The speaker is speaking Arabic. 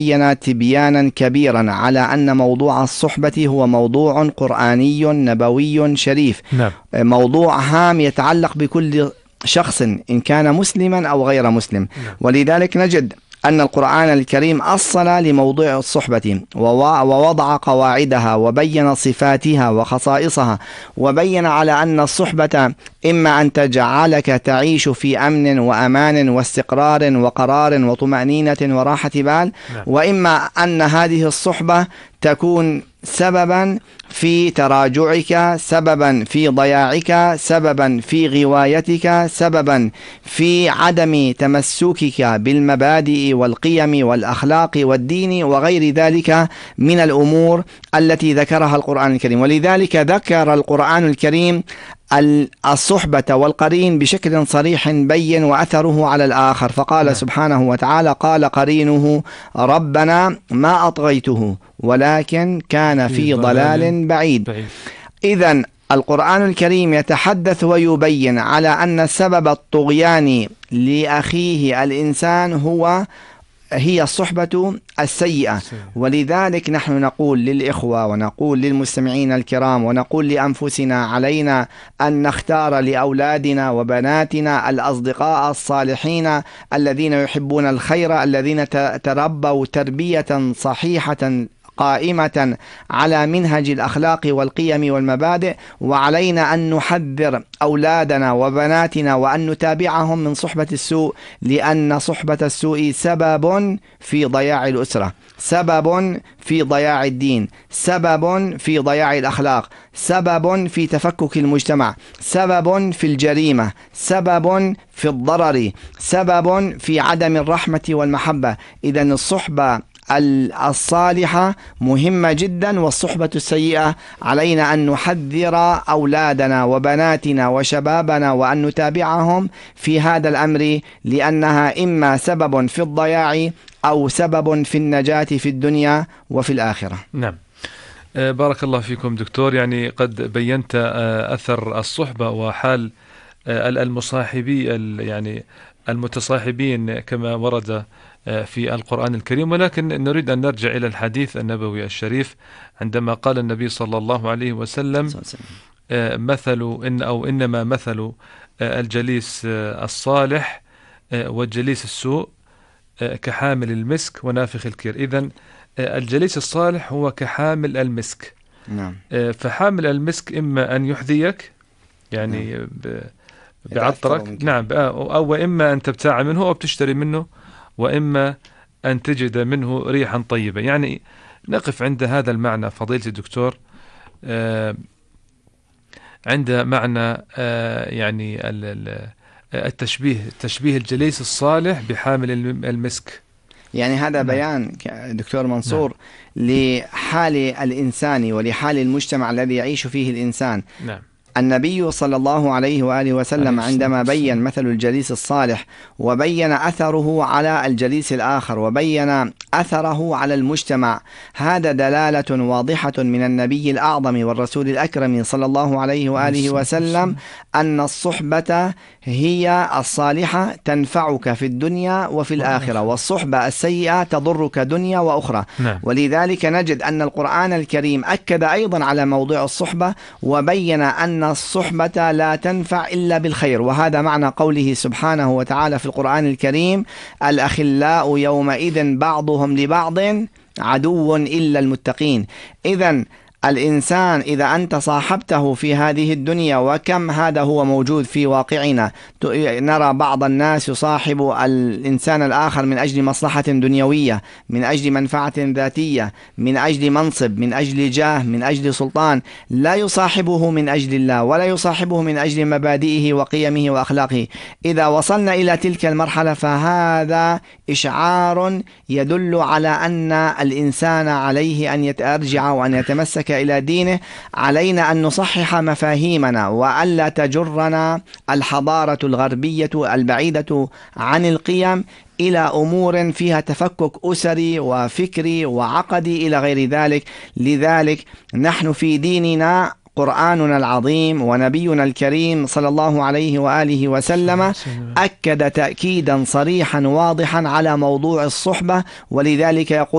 بين تبيانا كبيرا على أن موضوع الصحبة هو موضوع قرآني نبوي شريف. نعم. موضوع هام يتعلق بكل شخص إن كان مسلما أو غير مسلم. نعم. ولذلك نجد أن القرآن الكريم أصل لموضوع الصحبة ووضع قواعدها وبين صفاتها وخصائصها، وبين على أن الصحبة إما أن تجعلك تعيش في أمن وأمان واستقرار وقرار وطمأنينة وراحة بال، وإما أن هذه الصحبة تكون سببا في تراجعك، سببا في ضياعك، سببا في غوايتك، سببا في عدم تمسكك بالمبادئ والقيم والأخلاق والدين وغير ذلك من الأمور التي ذكرها القرآن الكريم. ولذلك ذكر القرآن الكريم الصحبة والقرين بشكل صريح بين وأثره على الآخر، فقال سبحانه وتعالى: قال قرينه ربنا ما أطغيته ولكن كان في ضلال بعيد. إذن القرآن الكريم يتحدث ويبين على أن سبب الطغيان لأخيه الإنسان هي الصحبة السيئة. ولذلك نحن نقول للإخوة ونقول للمستمعين الكرام ونقول لأنفسنا: علينا أن نختار لأولادنا وبناتنا الأصدقاء الصالحين الذين يحبون الخير، الذين تربوا تربية صحيحة قائمة على منهج الأخلاق والقيم والمبادئ. وعلينا أن نحذر أولادنا وبناتنا وأن نتابعهم من صحبة السوء، لأن صحبة السوء سبب في ضياع الأسرة، سبب في ضياع الدين، سبب في ضياع الأخلاق، سبب في تفكك المجتمع، سبب في الجريمة، سبب في الضرر، سبب في عدم الرحمة والمحبة. إذن الصحبة الصالحة مهمة جدا، والصحبة السيئة علينا أن نحذر أولادنا وبناتنا وشبابنا وأن نتابعهم في هذا الأمر، لأنها إما سبب في الضياع أو سبب في النجاة في الدنيا وفي الآخرة. نعم. بارك الله فيكم دكتور. يعني قد بينت أثر الصحبة وحال المصاحبي يعني المتصاحبين كما ورد في القرآن الكريم، ولكن نريد أن نرجع إلى الحديث النبوي الشريف عندما قال النبي صلى الله عليه وسلم: إنما مثل الجليس الصالح والجليس السوء كحامل المسك ونافخ الكير. إذن الجليس الصالح هو كحامل المسك. نعم. فحامل المسك إما أن يحذيك يعني بعطرك، نعم، أو إما أن تبتاع منه أو بتشتري منه، وإما أن تجد منه ريحا طيبة. يعني نقف عند هذا المعنى فضيلة الدكتور، عند معنى يعني تشبيه الجليس الصالح بحامل المسك. يعني هذا بيان دكتور منصور لحال الإنسان ولحال المجتمع الذي يعيش فيه الإنسان. نعم. النبي صلى الله عليه وآله وسلم عندما بين مثل الجليس الصالح وبين أثره على الجليس الآخر وبين أثره على المجتمع، هذا دلالة واضحة من النبي الأعظم والرسول الأكرم صلى الله عليه وآله وسلم أن الصحبة هي الصالحة تنفعك في الدنيا وفي الآخرة، والصحبة السيئة تضرك دنيا وأخرى. ولذلك نجد أن القرآن الكريم أكد أيضا على موضوع الصحبة وبين أن الصحبة لا تنفع إلا بالخير، وهذا معنى قوله سبحانه وتعالى في القرآن الكريم: الأخلاء يومئذ بعضهم لبعض عدو إلا المتقين. إذن الإنسان إذا أنت صاحبته في هذه الدنيا، وكم هذا هو موجود في واقعنا، نرى بعض الناس يصاحب الإنسان الآخر من أجل مصلحة دنيوية، من أجل منفعة ذاتية، من أجل منصب، من أجل جاه، من أجل سلطان، لا يصاحبه من أجل الله ولا يصاحبه من أجل مبادئه وقيمه وأخلاقه. إذا وصلنا إلى تلك المرحلة فهذا إشعار يدل على أن الإنسان عليه أن يرجع وأن يتمسك إلى دينه. علينا أن نصحح مفاهيمنا وألا تجرنا الحضارة الغربية البعيدة عن القيم إلى أمور فيها تفكك أسري وفكري وعقدي إلى غير ذلك. لذلك نحن في ديننا قرآننا العظيم ونبينا الكريم صلى الله عليه وآله وسلم أكد تأكيدا صريحا واضحا على موضوع الصحبة، ولذلك يقول